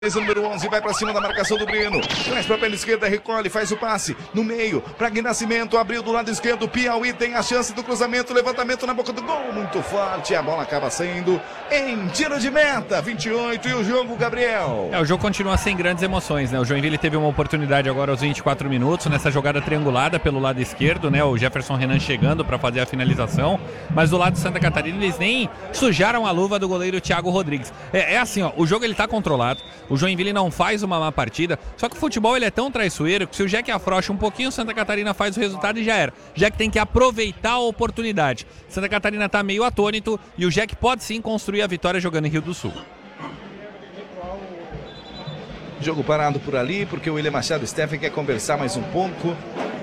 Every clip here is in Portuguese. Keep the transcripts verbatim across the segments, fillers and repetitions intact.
O número onze vai pra cima da marcação do Breno. Traz pra perna esquerda, recolhe, faz o passe no meio. Pra Gui Nascimento, abriu do lado esquerdo. Piauí tem a chance do cruzamento. Levantamento na boca do gol, muito forte. A bola acaba saindo em tiro de meta. vinte e oito e o jogo, Gabriel. É, o jogo continua sem grandes emoções, né? O Joinville teve uma oportunidade agora aos vinte e quatro minutos, nessa jogada triangulada pelo lado esquerdo, né? O Jefferson Renan chegando pra fazer a finalização. Mas do lado de Santa Catarina, eles nem sujaram a luva do goleiro Thiago Rodrigues. É, é assim, ó, o jogo ele tá controlado. O Joinville não faz uma má partida, só que o futebol ele é tão traiçoeiro que se o Jack afrouxa um pouquinho, o Santa Catarina faz o resultado e já era. O Jack tem que aproveitar a oportunidade. Santa Catarina tá meio atônito e o Jack pode sim construir a vitória jogando em Rio do Sul. Jogo parado por ali, porque o William Machado Steffen quer conversar mais um pouco.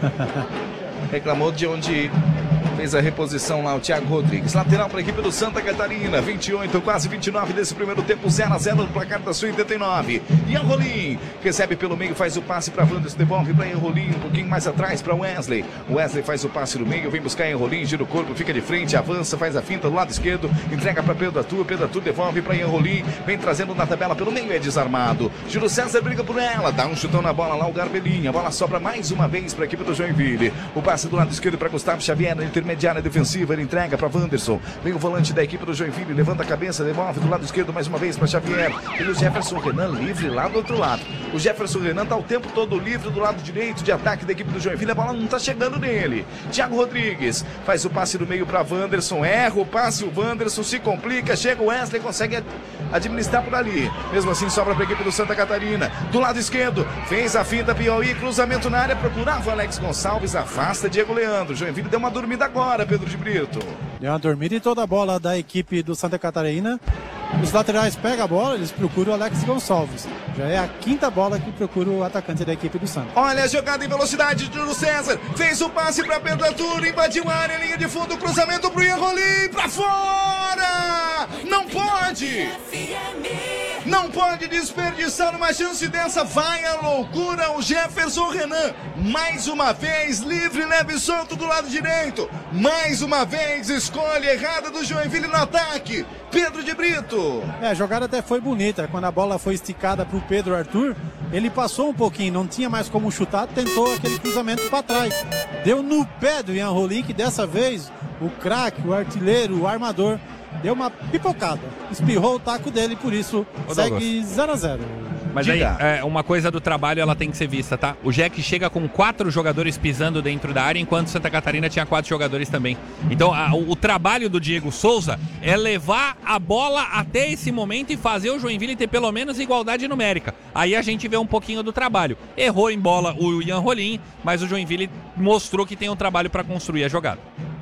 Reclamou de onde fez a reposição lá o Thiago Rodrigues. Lateral para a equipe do Santa Catarina. vinte e oito, quase vinte e nove desse primeiro tempo. zero a zero no placar da sua oitenta e nove. Ian Rolim recebe pelo meio, faz o passe para Wanderson, devolve para Ian Rolim, um pouquinho mais atrás para Wesley. Wesley faz o passe no meio, vem buscar Ian Rolim, gira o corpo, fica de frente, avança, faz a finta do lado esquerdo, entrega para Pedro Arthur. Pedro Arthur devolve para Ian Rolim, vem trazendo na tabela pelo meio, é desarmado. Júlio César briga por ela, dá um chutão na bola lá, o Garbelinha. A bola sobra mais uma vez para a equipe do Joinville. O passe do lado esquerdo para Gustavo Xavier, na intermediária defensiva. Ele entrega para Wanderson. Vem o volante da equipe do Joinville. Levanta a cabeça, demove do lado esquerdo mais uma vez para Xavier. E o Jefferson Renan livre lá do outro lado. O Jefferson Renan está o tempo todo livre do lado direito de ataque da equipe do Joinville. A bola não está chegando nele. Thiago Rodrigues faz o passe no meio para Wanderson. Erra o passe, o Wanderson se complica. Chega o Wesley, consegue administrar por ali. Mesmo assim, sobra para a equipe do Santa Catarina. Do lado esquerdo, fez a finta Piauí. Cruzamento na área, procurava o Alex Gonçalves. Afasta Diego Leandro. Joinville deu uma dormida agora, Pedro de Brito. Deu uma dormida e toda a bola da equipe do Santa Catarina. Os laterais pegam a bola, eles procuram o Alex Gonçalves. Já é a quinta bola que procura o atacante da equipe do Santa. Olha a jogada em velocidade de Júlio César. Fez o passe para Pedro Arthur, invadiu a área, linha de fundo, cruzamento para o Ian Rolim, para fora! Não pode! Não pode desperdiçar uma chance dessa. Vai a loucura o Jefferson Renan. Mais uma vez, livre, leve e solto do lado direito. Mais uma vez, escolha errada do Joinville no ataque. Pedro de Brito. É, a jogada até foi bonita. Quando a bola foi esticada para o Pedro Arthur, ele passou um pouquinho, não tinha mais como chutar, tentou aquele cruzamento para trás. Deu no pé do Ian Rolim, que dessa vez o craque, o artilheiro, o armador, deu uma pipocada. Espirrou o taco dele, por isso Ô, segue zero a zero. Mas Diga. aí, é, uma coisa do trabalho, ela tem que ser vista, tá? O Jack chega com quatro jogadores pisando dentro da área, enquanto Santa Catarina tinha quatro jogadores também. Então, a, o, o trabalho do Diego Souza é levar a bola até esse momento e fazer o Joinville ter pelo menos igualdade numérica. Aí a gente vê um pouquinho do trabalho. Errou em bola o Ian Rolim, mas o Joinville mostrou que tem um trabalho para construir a jogada.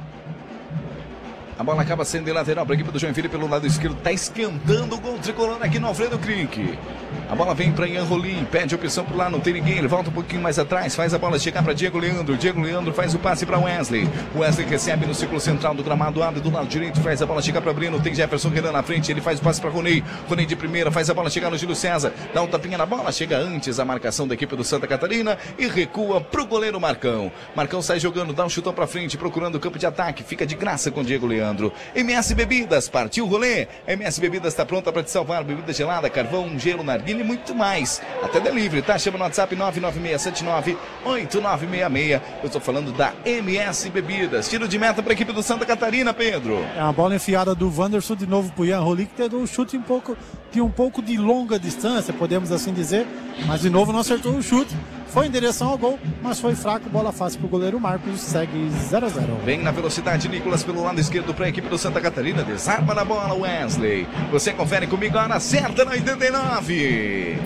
A bola acaba sendo em lateral para a equipe do Joinville pelo lado esquerdo. Está esquentando o gol tricolor aqui no Alfredo Krink. A bola vem para Ian Rolim, pede opção por lá, não tem ninguém. Ele volta um pouquinho mais atrás, faz a bola chegar para Diego Leandro. Diego Leandro faz o passe para Wesley. Wesley recebe no círculo central do gramado, abre do lado direito, faz a bola chegar para Breno. Tem Jefferson Renan na frente, ele faz o passe para Ronei. Ronei de primeira, faz a bola chegar no Júlio César. Dá um tapinha na bola, chega antes a marcação da equipe do Santa Catarina e recua para o goleiro Marcão. Marcão sai jogando, dá um chutão para frente, procurando o campo de ataque. Fica de graça com Diego Leandro. M S Bebidas, partiu o rolê. M S Bebidas está pronta para te salvar. Bebida gelada, carvão, gelo, narguilha e muito mais. Até delivery, tá? Chama no WhatsApp nove nove seis sete nove oito nove seis seis. Eu estou falando da M S Bebidas. Tiro de meta para a equipe do Santa Catarina, Pedro. É uma bola enfiada do Wanderson de novo para o Ian Rolim, que teve um chute um pouco, de um pouco de longa distância, podemos assim dizer. Mas de novo não acertou o chute. Foi em direção ao gol, mas foi fraco. Bola fácil para o goleiro Marcos, segue zero a zero. Vem na velocidade Nicolas pelo lado esquerdo para a equipe do Santa Catarina. Desarma na bola Wesley. Você confere comigo, a hora certa na oitenta e nove.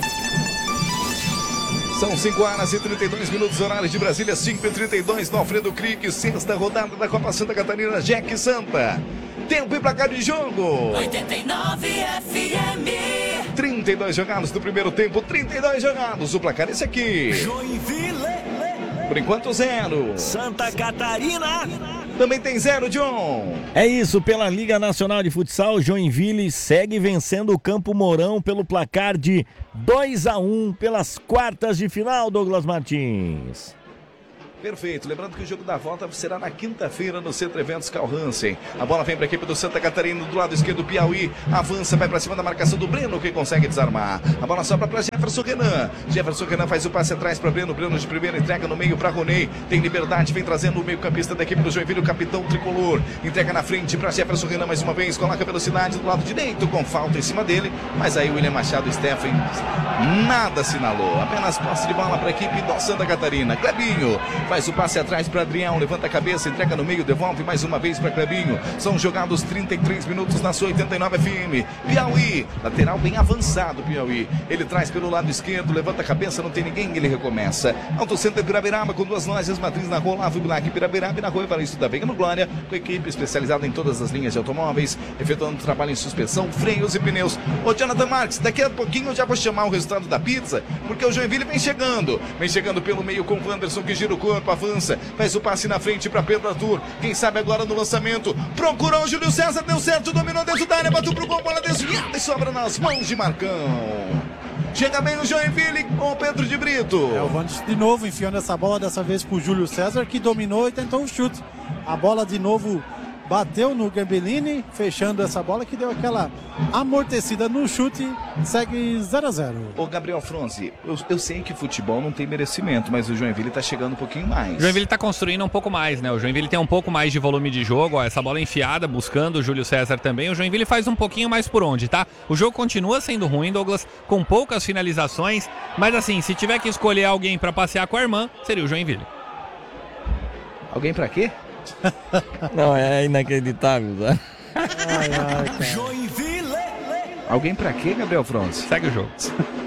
São cinco horas e trinta e dois minutos, horários de Brasília, cinco e trinta e dois no Alfredo Krink, sexta rodada da Copa Santa Catarina, Jack Santa. Tempo e placar de jogo. oitenta e nove F M. trinta e dois jogados do primeiro tempo, trinta e dois jogados. O placar é esse aqui. Joinville. Por enquanto, zero. Santa Catarina. Também tem zero, John. É isso, pela Liga Nacional de Futsal, Joinville segue vencendo o Campo Mourão pelo placar de dois a um pelas quartas de final, Douglas Martins. Perfeito, lembrando que o jogo da volta será na quinta-feira no Centro Eventos Carl Hansen. A bola vem para a equipe do Santa Catarina do lado esquerdo, Piauí, avança, vai para cima da marcação do Breno, que consegue desarmar. A bola sobra para Jefferson Renan. Jefferson Renan faz o passe atrás para Breno, Breno de primeira, entrega no meio para Roney. Tem liberdade, vem trazendo o meio campista da equipe do Joinville, o capitão tricolor. Entrega na frente para Jefferson Renan mais uma vez, coloca velocidade do lado direito, com falta em cima dele. Mas aí o William Machado Steffen nada assinalou, apenas posse de bola para a equipe do Santa Catarina. Clebinho faz o passe atrás para Adrião, levanta a cabeça, entrega no meio, devolve mais uma vez para Clebinho. São jogados trinta e três minutos na sua oitenta e nove F M. Piauí, lateral bem avançado, Piauí. Ele traz pelo lado esquerdo, levanta a cabeça, não tem ninguém, ele recomeça. Auto Center Pirabiraba, com duas lojas matriz na rua Olavo Black Pirabiraba e na rua Evaristo da Veiga no Glória, com equipe especializada em todas as linhas de automóveis, efetuando trabalho em suspensão, freios e pneus. Ô Jonathan Marques, daqui a pouquinho eu já vou chamar o resultado da pizza, porque o Joinville vem chegando. Vem chegando pelo meio com o Wanderson, que gira o corpo, avança. Faz o passe na frente para Pedro Arthur. Quem sabe agora no lançamento. Procurou o Júlio César, deu certo, dominou dentro da área, bateu pro gol, bola desviada e sobra nas mãos de Marcão. Chega bem o Joinville com o Pedro de Brito. É o Wanderson de novo enfiando essa bola, dessa vez pro Júlio César, que dominou e tentou o chute. A bola de novo bateu no Gambellini, fechando essa bola que deu aquela amortecida no chute, segue zero a zero. Ô Gabriel Fronzi, eu, eu sei que futebol não tem merecimento, mas o Joinville tá chegando um pouquinho mais. O Joinville tá construindo um pouco mais, né? O Joinville tem um pouco mais de volume de jogo, ó, essa bola enfiada, buscando o Júlio César também. O Joinville faz um pouquinho mais por onde, tá? O jogo continua sendo ruim, Douglas, com poucas finalizações, mas assim, se tiver que escolher alguém pra passear com a irmã, seria o Joinville. Alguém pra quê? Não, é inacreditável, tá? Ai, ai, Joinville. Alguém pra quê, Gabriel Fronzi? Segue o jogo.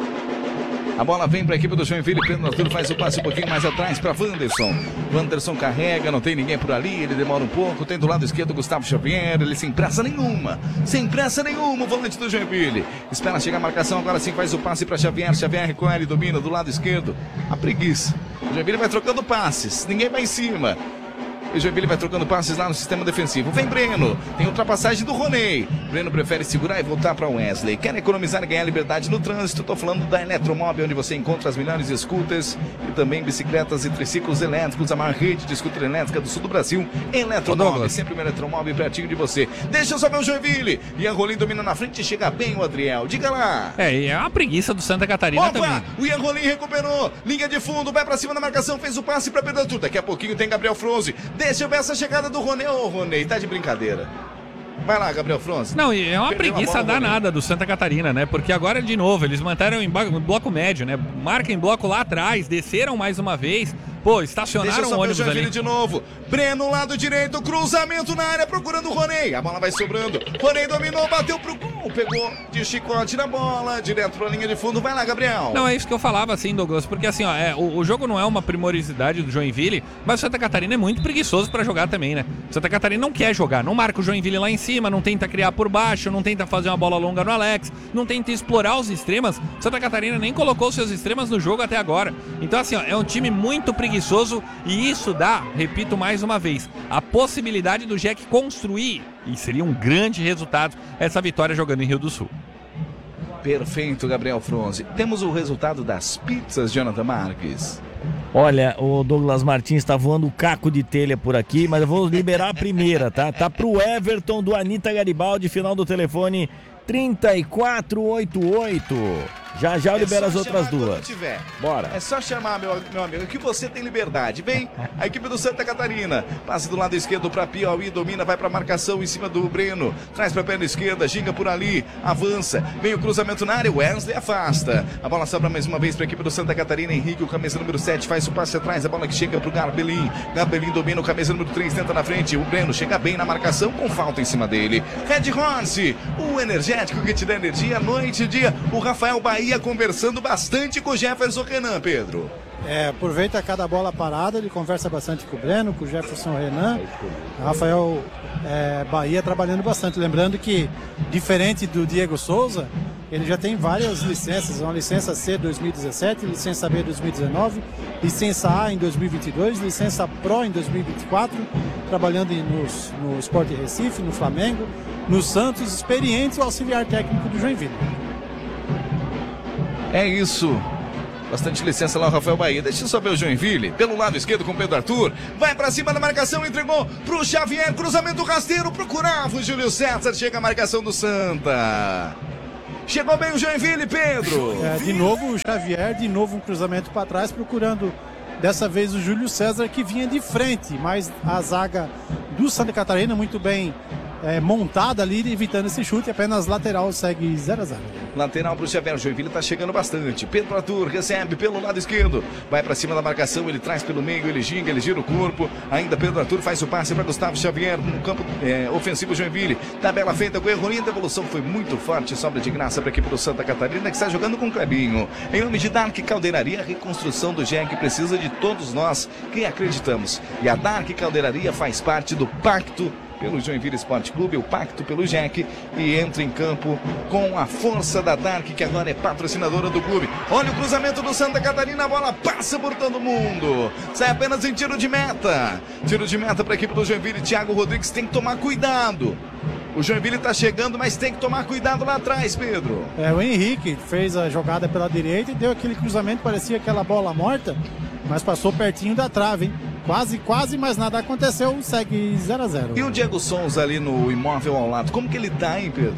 A bola vem para a equipe do Joinville, Pedro Arthur faz o passe um pouquinho mais atrás para Wanderson. Wanderson carrega, não tem ninguém por ali, ele demora um pouco, tem do lado esquerdo Gustavo Xavier, ele sem pressa nenhuma, sem pressa nenhuma, o volante do Joinville. Espera chegar a marcação, agora sim faz o passe para Xavier, Xavier recolhe, domina do lado esquerdo, a preguiça. O Joinville vai trocando passes, ninguém vai em cima. O Joinville vai trocando passes lá no sistema defensivo. Vem Breno, tem ultrapassagem do Roney. Breno prefere segurar e voltar para o Wesley. Quer economizar e ganhar liberdade no trânsito? Estou falando da Eletromóvel, onde você encontra as melhores scooters e também bicicletas e triciclos elétricos. A maior rede de scooter elétrica do sul do Brasil. Eletromóvel, sempre uma Eletromóvel pertinho de você. Deixa eu só ver o Joinville. Ian Rolim domina na frente e chega bem o Adriel. Diga lá. É, e é uma preguiça do Santa Catarina Opa, também. o Ian Rolim recuperou. Linha de fundo, vai para cima da marcação, fez o passe para Pedro Arthur. Daqui a pouquinho tem Gabriel Fronzi. Deixa eu ver essa chegada do Roney. Ô, Roney, tá de brincadeira. Vai lá, Gabriel Fronzi. Não, e é uma Perdeu preguiça a bola, danada do Santa Catarina, né? Porque agora, de novo, eles manteram em ba- bloco médio, né? Marca em bloco lá atrás, desceram mais uma vez. Pô, estacionaram Deixa eu o só ver o ônibus Joinville ali. de novo. Breno, lado direito, cruzamento na área, procurando o Roney. A bola vai sobrando. Roney dominou, bateu pro gol. Pegou de chicote na bola, direto pra linha de fundo. Vai lá, Gabriel. Não, é isso que eu falava, assim, Douglas, porque assim, ó, é, o, o jogo não é uma primorosidade do Joinville, mas o Santa Catarina é muito preguiçoso pra jogar também, né? O Santa Catarina não quer jogar, não marca o Joinville lá em cima, não tenta criar por baixo, não tenta fazer uma bola longa no Alex, não tenta explorar os extremas. O Santa Catarina nem colocou seus extremas no jogo até agora. Então, assim, ó, é um time muito preguiçoso e isso dá, repito mais uma vez, a possibilidade do Jack construir, e seria um grande resultado, essa vitória jogando em Rio do Sul. Perfeito, Gabriel Fronzi. Temos o resultado das pizzas, Jonathan Marques. Olha, o Douglas Martins tá voando caco de telha por aqui, mas eu vou liberar a primeira, tá? Tá pro Everton do Anitta Garibaldi, final do telefone trinta e quatro oitenta e oito. Já já eu libero É as só outras chamar quando duas. tiver. Bora. É só chamar, meu, meu amigo, que você tem liberdade. Vem a equipe do Santa Catarina. Passe do lado esquerdo para Piauí, domina, vai para marcação em cima do Breno. Traz para a perna esquerda, ginga por ali, avança. Vem o cruzamento na área, Wesley afasta. A bola sobra mais uma vez para a equipe do Santa Catarina. Henrique, o camisa número sete, faz o passe atrás. A bola que chega para o Garbelin. Garbelin domina, o camisa número três, tenta na frente. O Breno chega bem na marcação com falta em cima dele. Red Horse, o energético que te dá energia noite e dia. O Rafael Bahia conversando bastante com o Jefferson Renan, Pedro. É, aproveita cada bola parada, ele conversa bastante com o Breno, com o Jefferson Renan. Rafael é, Bahia trabalhando bastante. Lembrando que, diferente do Diego Souza, ele já tem várias licenças. Uma licença C dois mil e dezessete, licença B dois mil e dezenove, licença A em dois mil e vinte e dois, licença Pro em dois mil e vinte e quatro, trabalhando em, nos, no Sport Recife, no Flamengo, no Santos, experiente e auxiliar técnico do Joinville. É isso. Bastante licença lá o Rafael Bahia. Deixa eu só ver o Joinville. Pelo lado esquerdo com o Pedro Arthur. Vai pra cima da marcação, entregou pro Xavier. Cruzamento rasteiro, procurava o Júlio César. Chega a marcação do Santa. Chegou bem o Joinville, Pedro. É, de novo o Xavier, de novo um cruzamento para trás, procurando dessa vez o Júlio César, que vinha de frente. Mas a zaga do Santa Catarina muito bem é, montada ali, evitando esse chute. Apenas lateral, segue zero a zero. Lateral pro Xavier. Joinville tá chegando bastante. Pedro Arthur recebe pelo lado esquerdo. Vai pra cima da marcação, ele traz pelo meio, ele ginga, ele gira o corpo. Ainda Pedro Arthur faz o passe para Gustavo Xavier no campo é, ofensivo Joinville. Tabela feita com erro lindo. A evolução foi muito forte. Sobra de graça para a equipe do Santa Catarina, que está jogando com o Clebinho. Em nome de Dark Caldeiraria, a reconstrução do J E C precisa de todos nós que acreditamos. E a Dark Caldeiraria faz parte do Pacto pelo Joinville Esporte Clube, o Pacto pelo J E C, e entra em campo com a força da Dark, que agora é patrocinadora do clube. Olha o cruzamento do Santa Catarina, a bola passa por todo mundo, sai apenas em tiro de meta. Tiro de meta para a equipe do Joinville. Thiago Rodrigues tem que tomar cuidado. O Joinville está chegando, mas tem que tomar cuidado lá atrás, Pedro. É, o Henrique fez a jogada pela direita e deu aquele cruzamento, parecia aquela bola morta, mas passou pertinho da trave, hein? Quase, quase, mas nada aconteceu, segue zero a zero. E o Diego Souza ali no imóvel ao lado, como que ele tá, hein, Pedro?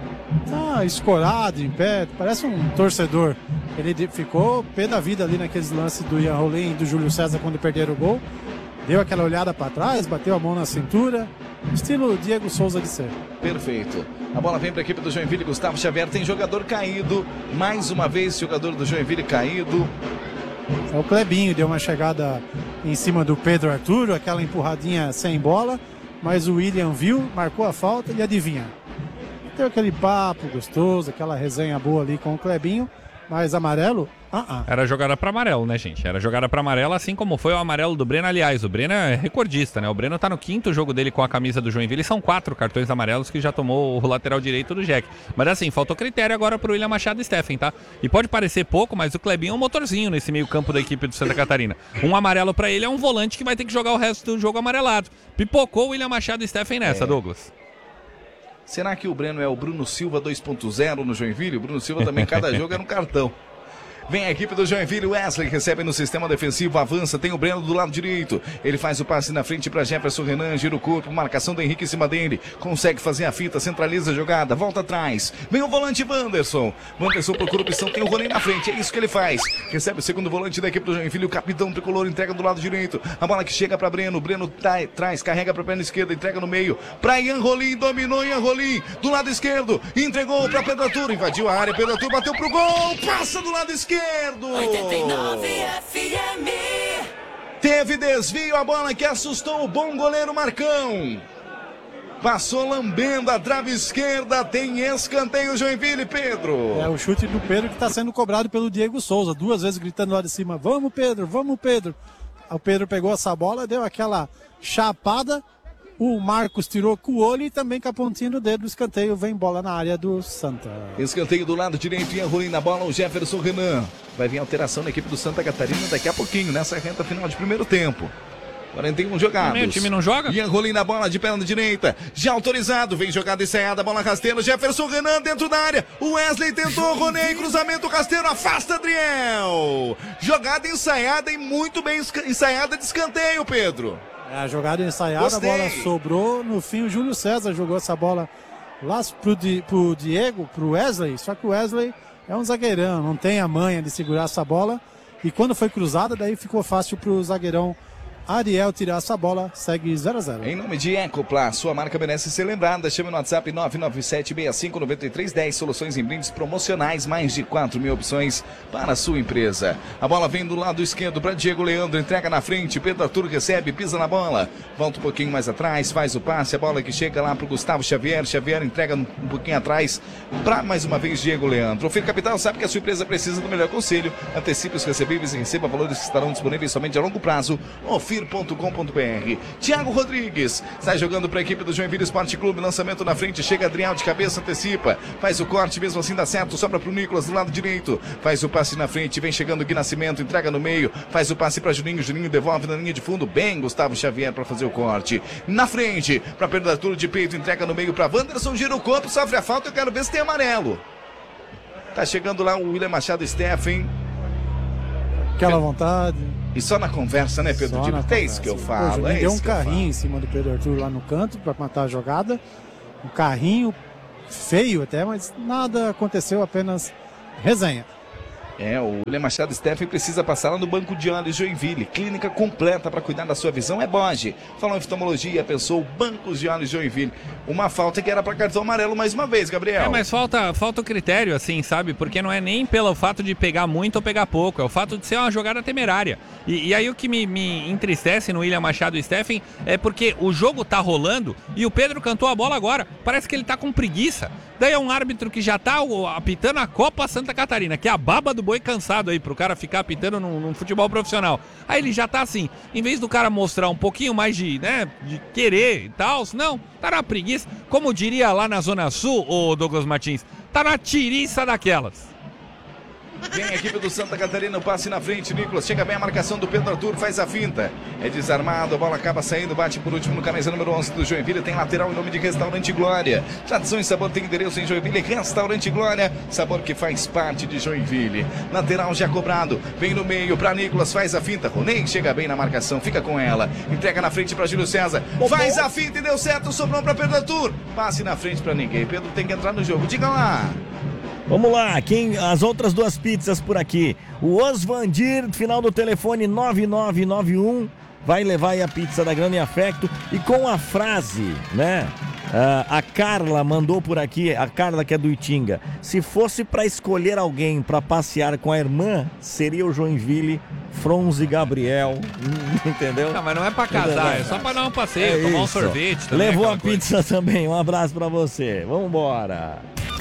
Tá escorado, em pé, parece um torcedor. Ele ficou pé da vida ali naqueles lances do Ian Rolim e do Júlio César quando perderam o gol. Deu aquela olhada para trás, bateu a mão na cintura, estilo Diego Souza de ser. Perfeito. A bola vem para a equipe do Joinville. Gustavo Xavier tem jogador caído. Mais uma vez, jogador do Joinville caído. É o Clebinho, deu uma chegada em cima do Pedro Arthur, aquela empurradinha sem bola, mas o William viu, marcou a falta e adivinha. Deu aquele papo gostoso, aquela resenha boa ali com o Clebinho, mas amarelo, uh-uh. Era jogada para amarelo, né, gente? Era jogada para amarelo, assim como foi o amarelo do Breno. Aliás, o Breno é recordista, né? O Breno tá no quinto jogo dele com a camisa do Joinville. São quatro cartões amarelos que já tomou o lateral direito do Jack. Mas assim, faltou critério agora pro William Machado e Steffen, tá? E pode parecer pouco, mas o Clebinho é um motorzinho nesse meio campo da equipe do Santa Catarina. Um amarelo para ele é um volante que vai ter que jogar o resto do jogo amarelado. Pipocou o William Machado e Steffen nessa, é. Douglas. Será que o Breno é o Bruno Silva dois ponto zero no Joinville? O Bruno Silva também, cada jogo era um cartão. Vem a equipe do Joinville, Wesley recebe no sistema defensivo, avança, tem o Breno do lado direito, ele faz o passe na frente para Jefferson Renan, gira o corpo, marcação do Henrique em cima dele, consegue fazer a fita, centraliza a jogada, volta atrás, vem o volante Wanderson, Wanderson procura opção, tem o Rolim na frente, é isso que ele faz, recebe o segundo volante da equipe do Joinville, o capitão tricolor entrega do lado direito, a bola que chega para Breno, Breno tá, traz, carrega para a perna esquerda, entrega no meio, para Ian Rolim, dominou Ian Rolim, do lado esquerdo, entregou para Pedro Arthur, invadiu a área, Pedro Arthur bateu pro gol, passa do lado esquerdo. oitenta e nove F M. Teve desvio, a bola que assustou o bom goleiro Marcão. Passou lambendo a trave esquerda, tem escanteio Joinville, Pedro. É o chute do Pedro que está sendo cobrado pelo Diego Souza, duas vezes gritando lá de cima, vamos Pedro, vamos Pedro. O Pedro pegou essa bola, deu aquela chapada, o Marcos tirou com o olho e também com a pontinha do dedo do escanteio, vem bola na área do Santa. Escanteio do lado direito, Ian Rolim na bola, o Jefferson Renan. Vai vir alteração na equipe do Santa Catarina daqui a pouquinho, nessa reta final de primeiro tempo. quarenta e um jogados. O time não joga? Ian Rolim na bola de perna direita. Já autorizado. Vem jogada ensaiada. Bola rasteira. Jefferson Renan dentro da área. O Wesley tentou. Ronei. Cruzamento rasteiro. Afasta Adriel. Jogada ensaiada e muito bem ensaiada de escanteio, Pedro. É, a jogada ensaiada. Gostei. A bola sobrou. No fim, o Júlio César jogou essa bola lá pro, Di, pro Diego, pro Wesley. Só que o Wesley é um zagueirão. Não tem a manha de segurar essa bola. E quando foi cruzada, daí ficou fácil pro zagueirão Ariel tirar essa bola, segue zero a zero. Em nome de Ecopla, sua marca merece ser lembrada. Chame no WhatsApp nove nove sete seis cinco nove três um zero. Soluções em brindes promocionais, mais de quatro mil opções para a sua empresa. A bola vem do lado esquerdo para Diego Leandro, entrega na frente, Pedro Arthur recebe, pisa na bola, volta um pouquinho mais atrás, faz o passe, a bola que chega lá para o Gustavo Xavier, Xavier entrega um pouquinho atrás para mais uma vez Diego Leandro. O Ofir Capital sabe que a sua empresa precisa do melhor conselho, antecipe os recebíveis e receba valores que estarão disponíveis somente a longo prazo. Ofir ponto com ponto br. Thiago Rodrigues sai jogando para a equipe do Joinville Esporte Clube, lançamento na frente, chega Adriel de cabeça, antecipa, faz o corte, mesmo assim dá certo, sobra para o Nicolas do lado direito, faz o passe na frente, vem chegando o Gui Nascimento, entrega no meio, faz o passe para Juninho, Juninho devolve na linha de fundo, bem Gustavo Xavier para fazer o corte, na frente, para Pedro Arthur de peito, entrega no meio para Wanderson, gira o corpo, sofre a falta, eu quero ver se tem amarelo. Tá chegando lá o William Machado Steffen. Aquela vontade. E só na conversa, né, Pedro? Só Dibo? na É isso que eu conversa. falo. Pô, o Juninho é deu isso um que eu carrinho falo. em cima do Pedro Arthur lá no canto pra matar a jogada. Um carrinho feio até, mas nada aconteceu, apenas resenha. É, o William Machado Steffen precisa passar lá no Banco de Olhos Joinville. Clínica completa para cuidar da sua visão é Boge. Falou em oftalmologia, pensou Bancos de Olhos Joinville. Uma falta que era para cartão amarelo mais uma vez, Gabriel. É, mas falta, falta o critério, assim, sabe? Porque não é nem pelo fato de pegar muito ou pegar pouco, é o fato de ser uma jogada temerária. E, e aí o que me, me entristece no William Machado Steffen é porque o jogo tá rolando e o Pedro cantou a bola agora. Parece que ele tá com preguiça. Daí é um árbitro que já tá apitando a Copa Santa Catarina, que é a baba do boi cansado aí, pro cara ficar apitando num, num futebol profissional. Aí ele já tá assim, em vez do cara mostrar um pouquinho mais de, né, de querer e tal, não, tá na preguiça. Como diria lá na Zona Sul, o Douglas Martins, tá na tiriça daquelas. Vem a equipe do Santa Catarina, o passe na frente, Nicolas, chega bem a marcação do Pedro Arthur, faz a finta, é desarmado, a bola acaba saindo, bate por último no camisa número onze do Joinville, tem lateral em nome de Restaurante Glória, tradição e sabor tem endereço em Joinville, Restaurante Glória, sabor que faz parte de Joinville, lateral já cobrado, vem no meio pra Nicolas, faz a finta, Ronei chega bem na marcação, fica com ela, entrega na frente pra Júlio César, faz a finta e deu certo, sobrou pra Pedro Arthur, passe na frente pra ninguém, Pedro tem que entrar no jogo, diga lá. Vamos lá, quem as outras duas pizzas por aqui. O Osvandir, final do telefone nove nove nove um, vai levar aí a pizza da Grana e Afecto. E com a frase, né? Uh, a Carla mandou por aqui, a Carla que é do Itinga. Se fosse pra escolher alguém pra passear com a irmã, seria o Joinville, Fronze Gabriel. Entendeu? Não, mas não é pra casar, é só pra dar um passeio, É tomar um isso. sorvete também. Levou a aquela coisa. pizza também, um abraço pra você. Vambora.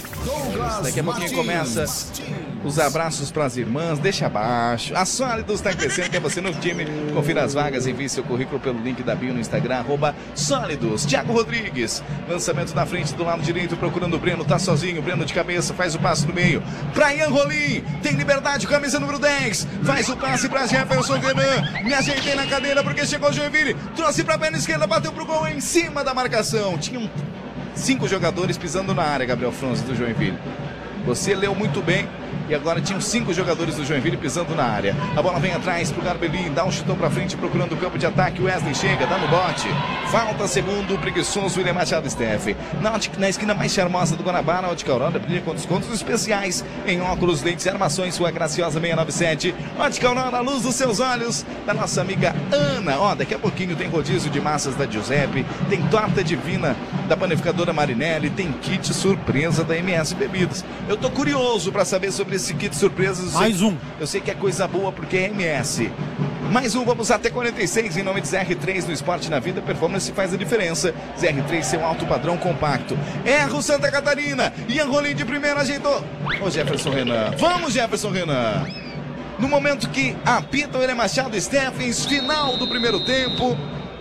Daqui a pouquinho começa os abraços para as irmãs, deixa abaixo. A Sólidos está crescendo, quer você no time? Confira as vagas, envie seu currículo pelo link da bio no Instagram, arroba Sólidos. Thiago Rodrigues, lançamento na frente do lado direito, procurando o Breno, tá sozinho, Breno de cabeça, faz o passe no meio. Pra Ian Rolim, tem liberdade, camisa número dez, faz o passe para Jefferson Renan. Me ajeitei na cadeira porque chegou o Joinville, trouxe pra perna esquerda, bateu pro gol em cima da marcação. Tinha um Cinco jogadores pisando na área, Gabriel Fronze do Joinville. Você leu muito bem. E agora tinham cinco jogadores do Joinville pisando na área. A bola vem atrás pro Garbelin, dá um chutão pra frente procurando o campo de ataque. O Wesley chega, dá no bote. Falta segundo, o preguiçoso William Machado Steffen. Na, na esquina mais charmosa do Guanabara, a Ótica Aurora brilha com descontos especiais em óculos, lentes e armações. Sua graciosa seiscentos e noventa e sete. Ótica Aurora, a luz dos seus olhos. Da nossa amiga Ana. Ó, daqui a pouquinho tem rodízio de massas da Giuseppe. Tem torta divina da panificadora Marinelli. Tem kit surpresa da M S Bebidas. Eu tô curioso pra saber sobre esse kit surpresas. Mais um. Eu sei que é coisa boa porque é M S. Mais um, vamos até quarenta e seis em nome de Z R três no esporte na vida. Performance faz a diferença. Z R três, seu alto padrão compacto. Erra o Santa Catarina. Ian Rolim de primeira ajeitou. Ô Jefferson Renan. Vamos, Jefferson Renan. No momento que apita o William Machado Steffen, final do primeiro tempo.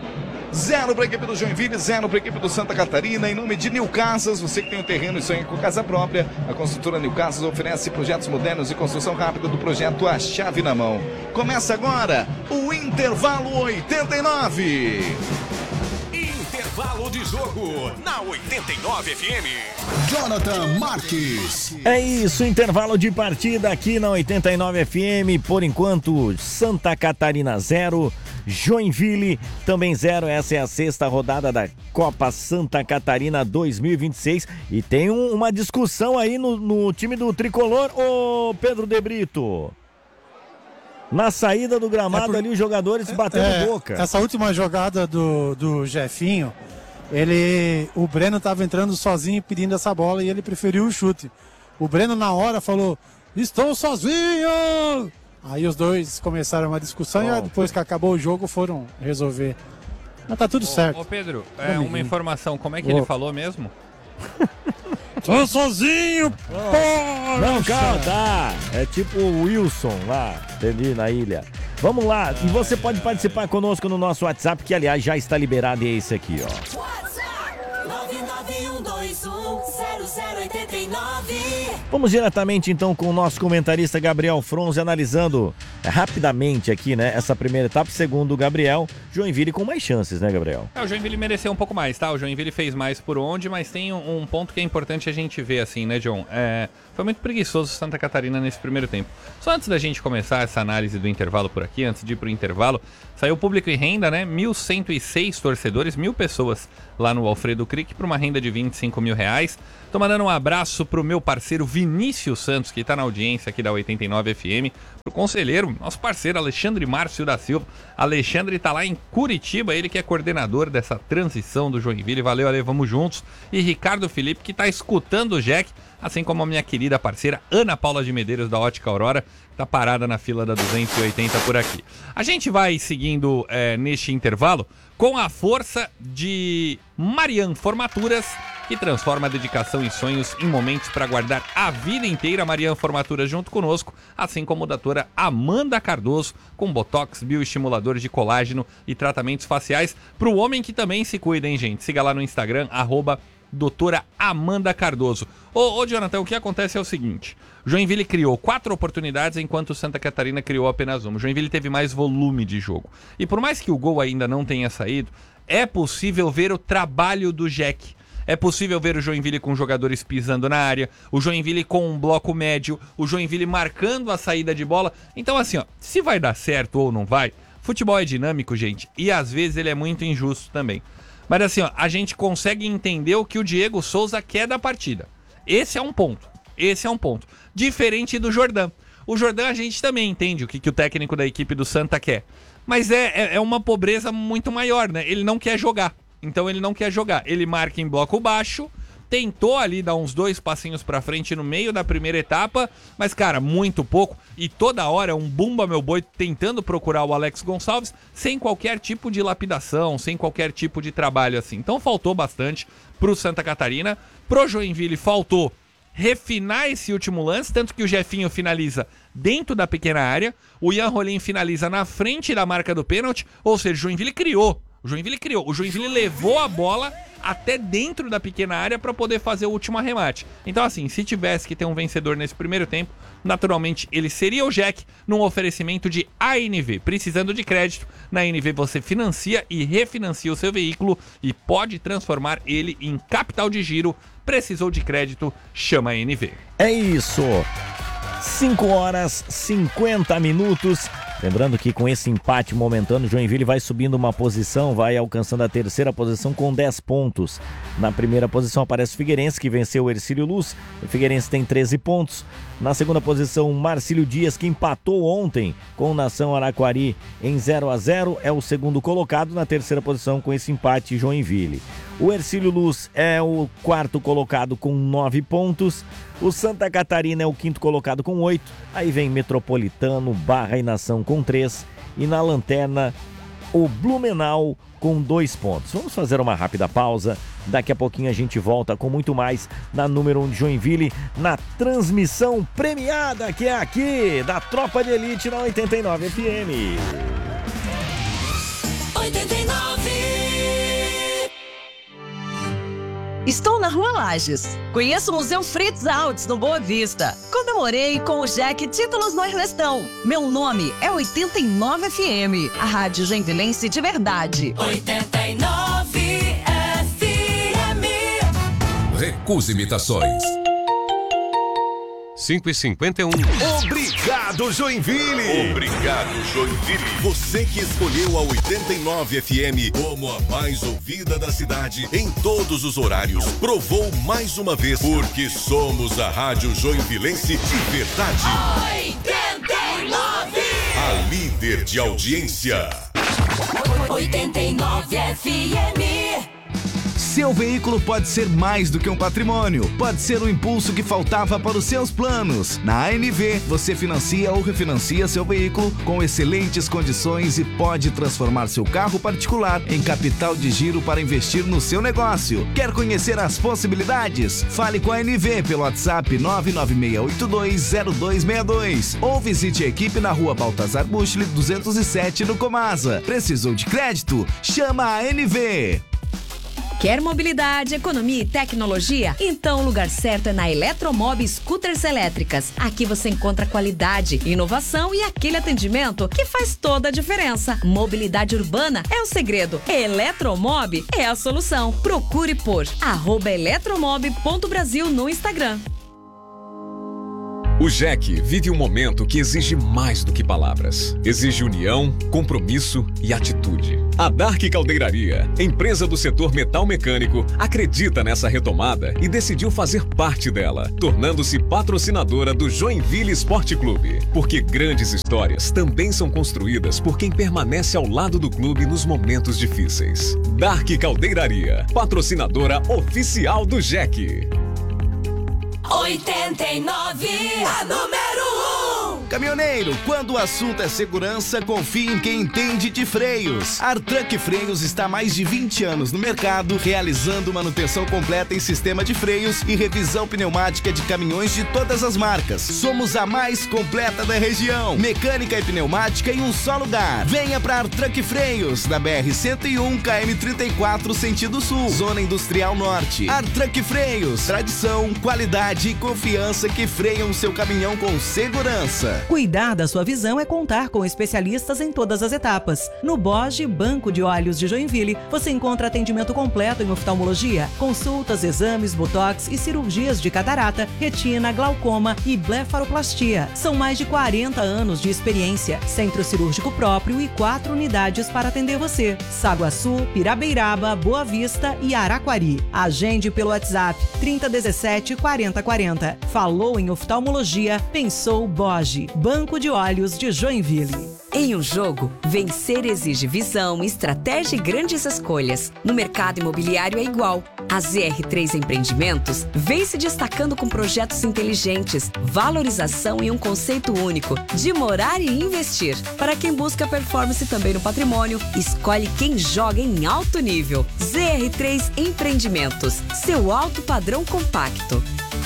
Zero para a equipe do Joinville, zero para a equipe do Santa Catarina. Em nome de New Casas, você que tem um terreno e sonha com casa própria, a construtora New Casas oferece projetos modernos e construção rápida do projeto A Chave na Mão. Começa agora o Intervalo oitenta e nove. Intervalo de jogo na oitenta e nove F M. Jonathan Marques. É isso, intervalo de partida aqui na oitenta e nove F M. Por enquanto, Santa Catarina zero, Joinville também zero. Essa é a sexta rodada da Copa Santa Catarina dois mil e vinte e seis. E tem um, uma discussão aí no, no time do Tricolor, ô Pedro De Brito. Na saída do gramado é por... ali, os jogadores batendo é, boca. Essa última jogada do, do Jefinho, ele, o Breno estava entrando sozinho pedindo essa bola e ele preferiu o chute. O Breno na hora falou, estou sozinho! Aí os dois começaram uma discussão oh, e depois que acabou o jogo foram resolver. Mas tá tudo ô, certo. Ô Pedro, é uma informação, como é que ô. ele falou mesmo? Tô sozinho, oh. Não, calma, tá. É tipo o Wilson lá, entendi, na ilha. Vamos lá, e você pode participar conosco no nosso WhatsApp, que aliás já está liberado, e é esse aqui, ó. WhatsApp nove nove um dois um zero zero oitenta e nove. Vamos diretamente então com o nosso comentarista Gabriel Fronze analisando é, rapidamente aqui, né, essa primeira etapa. Segundo o Gabriel, Joinville com mais chances, né, Gabriel? É, o Joinville mereceu um pouco mais, tá? O Joinville fez mais por onde, mas tem um, um ponto que é importante a gente ver assim, né, John? É, foi muito preguiçoso o Santa Catarina nesse primeiro tempo. Só antes da gente começar essa análise do intervalo por aqui, antes de ir pro intervalo, saiu público e renda, né? mil cento e seis torcedores, mil pessoas lá no Alfredo Crick para uma renda de vinte e cinco mil reais. Tô mandando um abraço pro meu parceiro Vinícius Santos, que tá na audiência aqui da oitenta e nove F M, pro conselheiro, nosso parceiro Alexandre Márcio da Silva. Alexandre tá lá em Curitiba, ele que é coordenador dessa transição do Joinville. Valeu, Ale, vamos juntos. E Ricardo Felipe, que tá escutando o Jack, assim como a minha querida parceira Ana Paula de Medeiros, da Ótica Aurora, que tá parada na fila da duzentos e oitenta por aqui. A gente vai seguindo é, neste intervalo com a força de Marian Formaturas, que transforma a dedicação e sonhos em momentos para guardar a vida inteira. Marian Formaturas junto conosco, assim como a doutora Amanda Cardoso, com botox, bioestimuladores de colágeno e tratamentos faciais para o homem que também se cuida, hein, gente? Siga lá no Instagram, arroba doutora Amanda Cardoso. Ô, ô, Jonathan, o que acontece é o seguinte: Joinville criou quatro oportunidades, enquanto o Santa Catarina criou apenas uma. Joinville teve mais volume de jogo. E por mais que o gol ainda não tenha saído, é possível ver o trabalho do Jack. É possível ver o Joinville com jogadores pisando na área, o Joinville com um bloco médio, o Joinville marcando a saída de bola. Então assim, ó, se vai dar certo ou não vai, futebol é dinâmico, gente, e às vezes ele é muito injusto também. Mas assim, ó, a gente consegue entender o que o Diego Souza quer da partida. Esse é um ponto, esse é um ponto. Diferente do Jordan. O Jordan a gente também entende o que, que o técnico da equipe do Santa quer. Mas é, é, é uma pobreza muito maior, né? Ele não quer jogar. Então ele não quer jogar, ele marca em bloco baixo, tentou ali dar uns dois passinhos pra frente no meio da primeira etapa, mas cara, muito pouco, e toda hora um bumba meu boi tentando procurar o Alex Gonçalves, sem qualquer tipo de lapidação, sem qualquer tipo de trabalho assim. Então faltou bastante pro Santa Catarina, pro Joinville faltou refinar esse último lance, tanto que o Jefinho finaliza dentro da pequena área, o Ian Rolim finaliza na frente da marca do pênalti, ou seja, o Joinville criou. O Joinville criou, o Joinville levou a bola até dentro da pequena área para poder fazer o último arremate. Então assim, se tivesse que ter um vencedor nesse primeiro tempo, naturalmente ele seria o Jack, num oferecimento de A N V. Precisando de crédito, na A N V você financia e refinancia o seu veículo e pode transformar ele em capital de giro. Precisou de crédito, chama a A N V. É isso, cinco horas e cinquenta minutos. Lembrando que com esse empate momentâneo, Joinville vai subindo uma posição, vai alcançando a terceira posição com dez pontos. Na primeira posição aparece o Figueirense, que venceu o Hercílio Luz. O Figueirense tem treze pontos. Na segunda posição, Marcílio Dias, que empatou ontem com o Nação Araquari em zero a zero. É o segundo colocado. Na terceira posição, com esse empate, Joinville. O Hercílio Luz é o quarto colocado com nove pontos. O Santa Catarina é o quinto colocado com oito. Aí vem Metropolitano, Barra e Nação com três. E na lanterna, o Blumenau com dois pontos. Vamos fazer uma rápida pausa. Daqui a pouquinho a gente volta com muito mais na número um de Joinville, na transmissão premiada que é aqui, da Tropa de Elite na oitenta e nove F M. oitenta e nove. Estou na Rua Lages. Conheço o Museu Fritz Alves, no Boa Vista. Comemorei com o Jack títulos no Ermestão. Meu nome é oitenta e nove F M, a rádio joinvilense de verdade. oitenta e nove F M. Recusa imitações. cinco e cinquenta e um. Obrigado, Joinville! Obrigado, Joinville. Você que escolheu a oitenta e nove F M como a mais ouvida da cidade em todos os horários, provou mais uma vez, porque somos a rádio joinvilense de verdade. oitenta e nove. A líder de audiência. oitenta e nove F M. Seu veículo pode ser mais do que um patrimônio. Pode ser o impulso que faltava para os seus planos. Na A N V, você financia ou refinancia seu veículo com excelentes condições e pode transformar seu carro particular em capital de giro para investir no seu negócio. Quer conhecer as possibilidades? Fale com a A N V pelo WhatsApp nove nove seis oito dois zero dois seis dois ou visite a equipe na rua Baltazar Buchle duzentos e sete no Comasa. Precisou de crédito? Chama a A N V. Quer mobilidade, economia e tecnologia? Então o lugar certo é na Eletromob Scooters Elétricas. Aqui você encontra qualidade, inovação e aquele atendimento que faz toda a diferença. Mobilidade urbana é o segredo. Eletromob é a solução. Procure por arroba eletromob ponto brasil no Instagram. O Jack vive um momento que exige mais do que palavras. Exige união, compromisso e atitude. A Dark Caldeiraria, empresa do setor metal mecânico, acredita nessa retomada e decidiu fazer parte dela, tornando-se patrocinadora do Joinville Esporte Clube. Porque grandes histórias também são construídas por quem permanece ao lado do clube nos momentos difíceis. Dark Caldeiraria, patrocinadora oficial do Jack. oitenta e nove, a número um. Caminhoneiro, quando o assunto é segurança, confie em quem entende de freios. A Artruck Freios está há mais de vinte anos no mercado, realizando manutenção completa em sistema de freios e revisão pneumática de caminhões de todas as marcas. Somos a mais completa da região. Mecânica e pneumática em um só lugar. Venha para Artruck Freios, na B R cento e um, quilômetro trinta e quatro, sentido sul, Zona Industrial Norte. Artruck Freios, tradição, qualidade e confiança que freiam o seu caminhão com segurança. Cuidar da sua visão é contar com especialistas em todas as etapas. No Boge Banco de Olhos de Joinville, você encontra atendimento completo em oftalmologia, consultas, exames, botox e cirurgias de catarata, retina, glaucoma e blefaroplastia. São mais de quarenta anos de experiência, centro cirúrgico próprio e quatro unidades para atender você. Saguaçu, Pirabeiraba, Boa Vista e Araquari. Agende pelo WhatsApp trinta dezessete quarenta quarenta. Falou em oftalmologia, pensou Boge. Banco de Olhos de Joinville. Em um jogo, vencer exige visão, estratégia e grandes escolhas. No mercado imobiliário é igual. A Z R três Empreendimentos vem se destacando com projetos inteligentes, valorização e um conceito único de morar e investir. Para quem busca performance também no patrimônio, escolhe quem joga em alto nível. Z R três Empreendimentos, seu alto padrão compacto.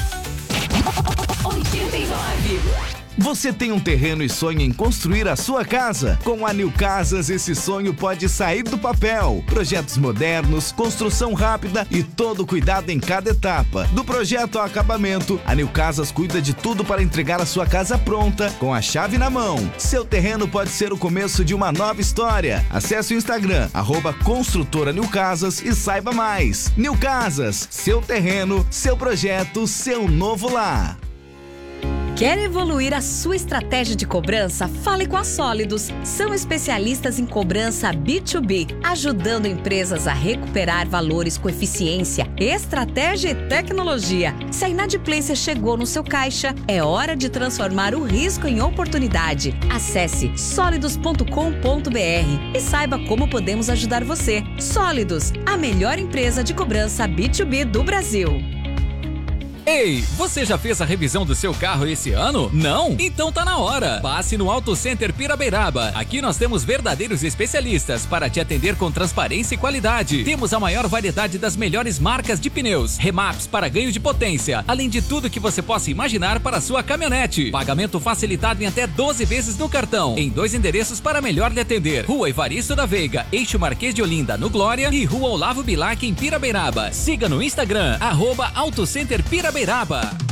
oitenta e nove. Você tem um terreno e sonha em construir a sua casa? Com a New Casas, esse sonho pode sair do papel. Projetos modernos, construção rápida e todo cuidado em cada etapa. Do projeto ao acabamento, a New Casas cuida de tudo para entregar a sua casa pronta, com a chave na mão. Seu terreno pode ser o começo de uma nova história. Acesse o Instagram, arroba Construtora New Casas e saiba mais. New Casas, seu terreno, seu projeto, seu novo lar. Quer evoluir a sua estratégia de cobrança? Fale com a Sólidos. São especialistas em cobrança B dois B, ajudando empresas a recuperar valores com eficiência, estratégia e tecnologia. Se a inadimplência chegou no seu caixa, é hora de transformar o risco em oportunidade. Acesse sólidos ponto com ponto b r e saiba como podemos ajudar você. Sólidos, a melhor empresa de cobrança B dois B do Brasil. Ei, você já fez a revisão do seu carro esse ano? Não? Então tá na hora! Passe no Auto Center Pirabeiraba. Aqui nós temos verdadeiros especialistas para te atender com transparência e qualidade. Temos a maior variedade das melhores marcas de pneus, remaps para ganho de potência, além de tudo que você possa imaginar para a sua caminhonete. Pagamento facilitado em até doze vezes no cartão, em dois endereços para melhor lhe atender. Rua Evaristo da Veiga, Eixo Marquês de Olinda, no Glória, e Rua Olavo Bilac, em Pirabeiraba. Siga no Instagram, arroba Auto Center Pirabeiraba. Beiraba.